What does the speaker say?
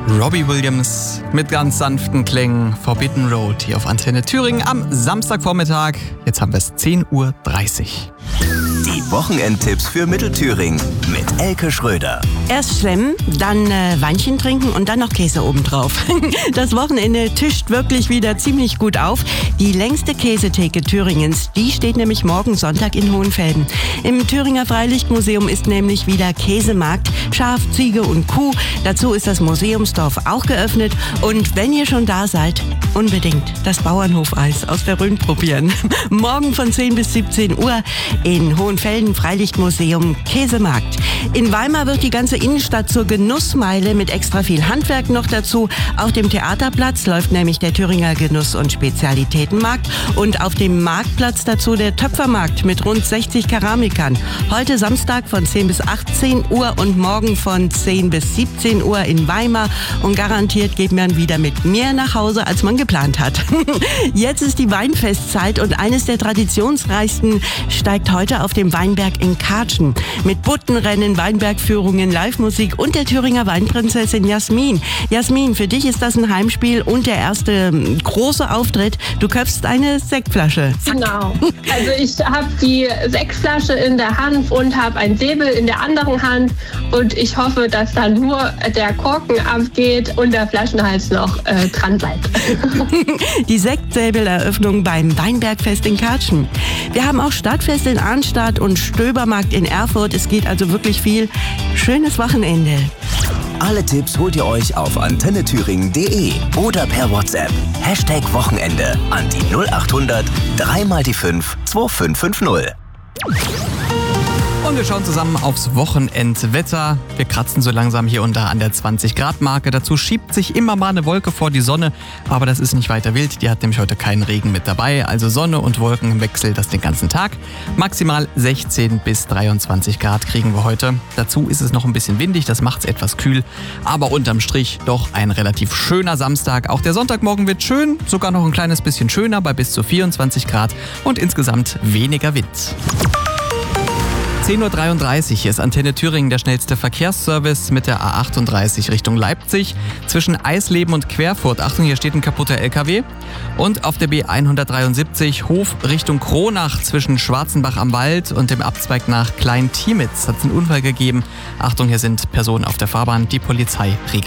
Robbie Williams mit ganz sanften Klängen, Forbidden Road hier auf Antenne Thüringen am Samstagvormittag. Jetzt haben wir es 10:30 Uhr. Die Wochenendtipps für Mittelthüringen mit Elke Schröder. Erst schwemmen, dann Weinchen trinken und dann noch Käse obendrauf. Das Wochenende tischt wirklich wieder ziemlich gut auf. Die längste Käsetheke Thüringens, die steht nämlich morgen Sonntag in Hohenfelden. Im Thüringer Freilichtmuseum ist nämlich wieder Käsemarkt, Schaf, Ziege und Kuh. Dazu ist das Museumsdorf auch geöffnet. Und wenn ihr schon da seid, unbedingt das Bauernhofeis aus der Rhön probieren. Morgen von 10 bis 17 Uhr in Hohenfelden Freilichtmuseum Käsemarkt. In Weimar wird die ganze Innenstadt zur Genussmeile mit extra viel Handwerk noch dazu. Auf dem Theaterplatz läuft nämlich der Thüringer Genuss- und Spezialitätenmarkt und auf dem Marktplatz dazu der Töpfermarkt mit rund 60 Keramikern. Heute Samstag von 10 bis 18 Uhr und morgen von 10 bis 17 Uhr in Weimar und garantiert geht man wieder mit mehr nach Hause, als man geplant hat. Jetzt ist die Weinfestzeit und eines der traditionsreichsten steigt heute auf dem Weinberg in Kartschen. Mit Buttenrennen, Weinbergführungen, Live-Musik und der Thüringer Weinprinzessin Jasmin. Jasmin, für dich ist das ein Heimspiel und der erste große Auftritt. Du köpfst eine Sektflasche. Zack. Genau. Also ich habe die Sektflasche in der Hand und habe ein Säbel in der anderen Hand und ich hoffe, dass dann nur der Korken abgeht und der Flaschenhals noch dran bleibt. Die Sektsäbeleröffnung beim Weinbergfest in Kartschen. Wir haben auch Stadtfest in Arnstadt und Stöbermarkt in Erfurt. Es geht also wirklich viel. Schönes Wochenende. Alle Tipps holt ihr euch auf antennethüringen.de oder per WhatsApp. #Wochenende an die 0800 3x5 2550. Und wir schauen zusammen aufs Wochenendwetter. Wir kratzen so langsam hier und da an der 20-Grad-Marke. Dazu schiebt sich immer mal eine Wolke vor die Sonne. Aber das ist nicht weiter wild. Die hat nämlich heute keinen Regen mit dabei. Also Sonne und Wolken im Wechsel das den ganzen Tag. Maximal 16 bis 23 Grad kriegen wir heute. Dazu ist es noch ein bisschen windig. Das macht es etwas kühl. Aber unterm Strich doch ein relativ schöner Samstag. Auch der Sonntagmorgen wird schön. Sogar noch ein kleines bisschen schöner bei bis zu 24 Grad. Und insgesamt weniger Wind. 10:33 Uhr, hier ist Antenne Thüringen der schnellste Verkehrsservice mit der A38 Richtung Leipzig. Zwischen Eisleben und Querfurt, Achtung, hier steht ein kaputter LKW. Und auf der B173 Hof Richtung Kronach zwischen Schwarzenbach am Wald und dem Abzweig nach Klein-Tiemitz hat es einen Unfall gegeben. Achtung, hier sind Personen auf der Fahrbahn, die Polizei regelt.